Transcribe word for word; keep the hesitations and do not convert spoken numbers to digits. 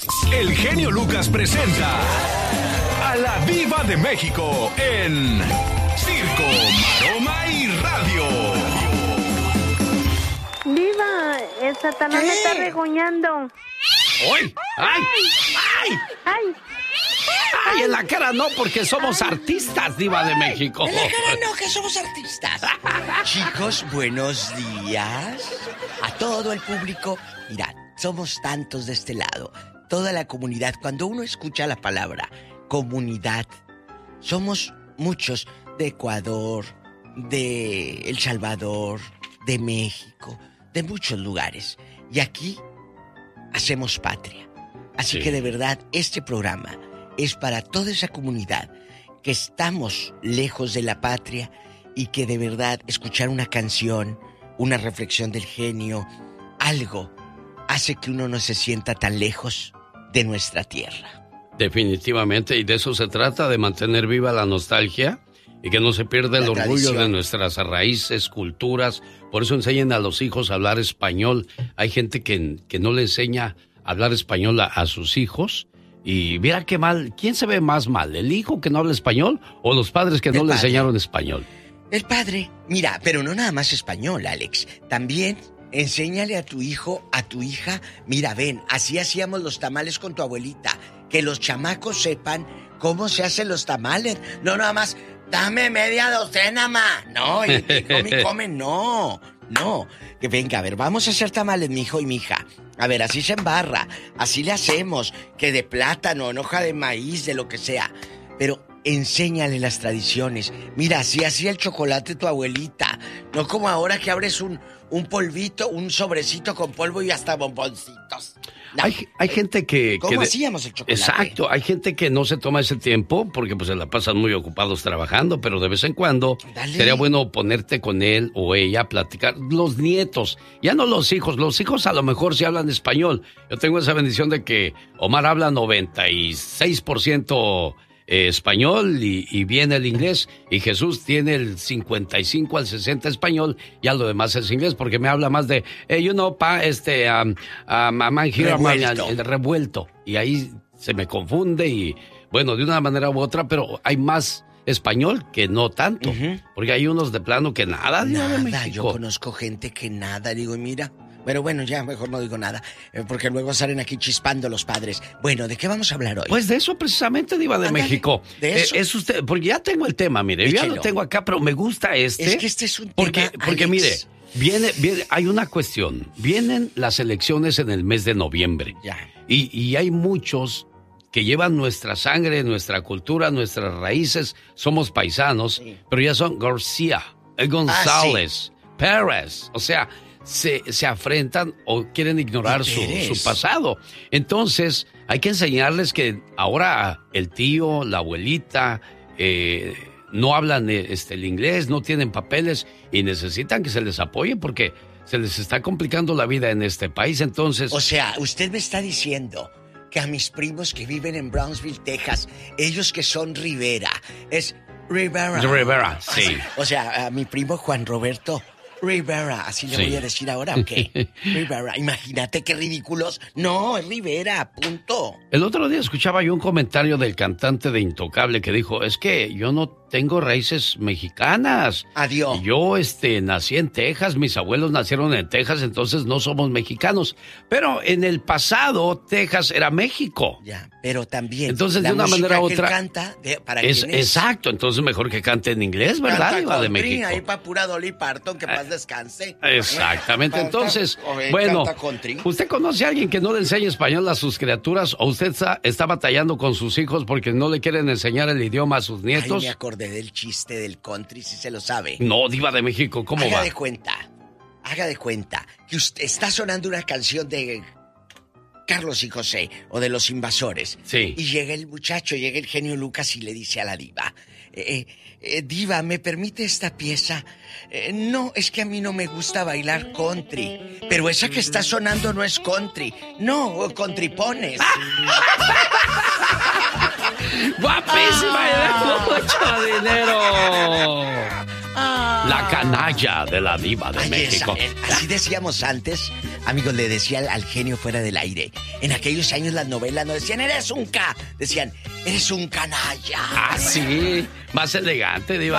El genio Lucas presenta a la Diva de México en Circo, Maroma y Radio. Diva, el Satanás ¿Qué? me está regoñando. ¡Ay! ¡Ay! ¡Ay! ¡Ay! ¡Ay! En la cara no, porque somos artistas, Diva de México. En la cara no, que somos artistas. Chicos, buenos días. A todo el público. Mirad, somos tantos de este lado. Toda la comunidad. Cuando uno escucha la palabra comunidad, somos muchos de Ecuador, de El Salvador, de México, de muchos lugares. Y aquí hacemos patria. Así Sí. que de verdad, este programa es para toda esa comunidad que estamos lejos de la patria y que de verdad escuchar una canción, una reflexión del genio, algo hace que uno no se sienta tan lejos de nuestra tierra. Definitivamente, y de eso se trata, de mantener viva la nostalgia y que no se pierda el La orgullo tradición. de nuestras raíces, culturas. Por eso enseñen a los hijos a hablar español. Hay gente que, que no le enseña a hablar español a, a sus hijos. Y mira qué mal, ¿quién se ve más mal? ¿El hijo que no habla español o los padres que no El le padre. enseñaron español? El padre, mira, pero no nada más español, Alex. También enséñale a tu hijo, a tu hija. Mira, ven, así hacíamos los tamales con tu abuelita. Que los chamacos sepan cómo se hacen los tamales. No nada más, dame media docena, ma. No, y, y come y come, no. No, que venga, a ver, vamos a hacer tamales, mi hijo y mi hija. A ver, así se embarra, así le hacemos, que de plátano, en hoja de maíz, de lo que sea. Pero enséñale las tradiciones. Mira, así hacía el chocolate tu abuelita. No como ahora que abres un, un polvito, un sobrecito con polvo y hasta bomboncitos. No. Hay, hay gente que... ¿Cómo que de- hacíamos el chocolate? Exacto, hay gente que no se toma ese tiempo porque pues se la pasan muy ocupados trabajando, pero de vez en cuando Dale. sería bueno ponerte con él o ella a platicar. Los nietos, ya no los hijos, los hijos a lo mejor sí hablan español. Yo tengo esa bendición de que Omar habla noventa y seis por ciento eh, español y, y bien el inglés, y Jesús tiene el cincuenta y cinco al sesenta español, ya lo demás es inglés porque me habla más de, eh, you know, pa, este, um, um, I'm here, Revuelto. el revuelto, y ahí se me confunde y, bueno, de una manera u otra, pero hay más español que no tanto, Ujú. porque hay unos de plano que nada, Diva de Nada, yo México. conozco gente que nada, digo, y mira. Pero bueno, ya mejor no digo nada, eh, porque luego salen aquí chispando los padres. Bueno, ¿de qué vamos a hablar hoy? Pues de eso precisamente, Diva de Ándale, México. de eso. Eh, es usted, porque ya tengo el tema, mire, yo ya Échelo. lo tengo acá, pero me gusta este. Es que este es un porque, tema, porque Alex. mire, viene, viene, hay una cuestión. Vienen las elecciones en el mes de noviembre. Ya. Y, y hay muchos que llevan nuestra sangre, nuestra cultura, nuestras raíces. Somos paisanos, Sí. pero ya son García, eh, González, Pérez. O sea, se, se afrentan o quieren ignorar ¿Y su, Pérez? su pasado. Entonces, hay que enseñarles que ahora el tío, la abuelita, eh, no hablan eh, este, el inglés, no tienen papeles y necesitan que se les apoye porque se les está complicando la vida en este país. Entonces, O sea, usted me está diciendo que a mis primos que viven en Brownsville, Texas, ellos que son Rivera, es Rivera. Rivera, sí. O sea, a mi primo Juan Roberto Rivera, así le Sí. voy a decir ahora, ¿o qué? Rivera, imagínate qué ridículos. No, es Rivera, punto. el otro día escuchaba yo un comentario del cantante de Intocable que dijo, es que yo no tengo raíces mexicanas. Adiós. Yo este, nací en Texas, mis abuelos nacieron en Texas, entonces no somos mexicanos. Pero en el pasado, Texas era México. Ya, pero también. Entonces, la de una música manera u que él otra- canta, de- ¿para Es, quién es? exacto, entonces mejor que cante en inglés, ¿verdad? Canta Diva de country, México. ahí para pura Dolly Parton, que paz descanse. Exactamente, Canta- entonces, o él bueno, canta country. ¿usted conoce a alguien que no le enseña español a sus criaturas o usted está, está batallando con sus hijos porque no le quieren enseñar el idioma a sus Ay, nietos? me acordé del chiste del country, si se lo sabe. No, Diva de México, ¿cómo haga va? de cuenta, haga de cuenta que usted está sonando una canción de Carlos y José o de Los Invasores. Sí. Y llega el muchacho, llega el genio Lucas y le dice a la diva, eh, eh, diva, ¿me permite esta pieza? Eh, no, es que a mí no me gusta bailar country, pero esa que está sonando no es country, no, countrypones. ¡Guapísima y de mucho dinero! La canalla de la diva de Ay, México. esa, eh, así decíamos antes, amigos, le decía al, al genio fuera del aire. En aquellos años las novelas no decían, eres un K, decían, eres un canalla. Ah, sí, más elegante, diva.